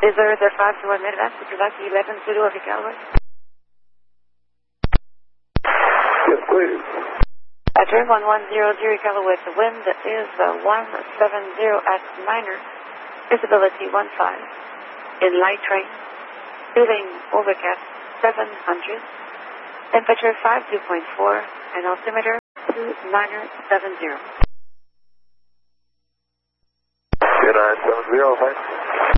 Is there 521 Midwest? Would you like the 11 Zulu over Callaway? Yes, please. Turn 1100 Callaway. The wind is 170 at minor. Visibility 15. In light train. Feeling overcast 700. Temperature 52.4 and altimeter 2970. 2970, thanks.